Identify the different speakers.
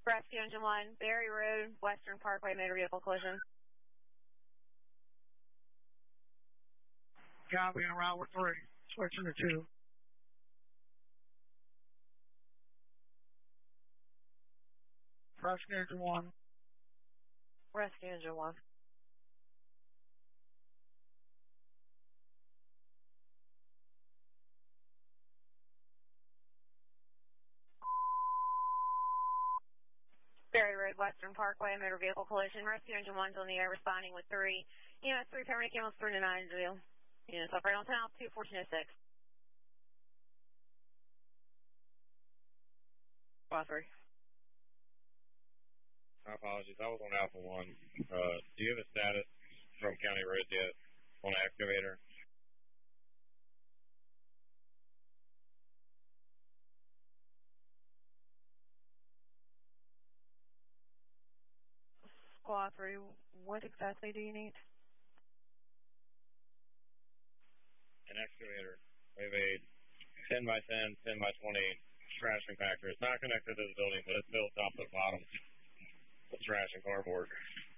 Speaker 1: Rescue Engine 1, Berry Road, Western Parkway, motor vehicle collision.
Speaker 2: Copy, en route with 3. Switching to 2. Rescue Engine 1.
Speaker 1: Rescue Engine 1. Berry Road, Western Parkway, motor vehicle collision. Rescue Engine 1's on the air, responding with 3. Units 3, paramedic ambulance 3 to 9 jail. Units operate on 10 altitude 1406. Squad 3.
Speaker 3: My apologies. I was on Alpha 1. Do you have a status from County Roads yet on the excavator?
Speaker 1: Squad 3, what exactly do you need?
Speaker 3: An excavator. We have a 10 by 10, 10 by 20 trash compactor. It's not connected to the building, but it's built top to the bottom with trash and cardboard.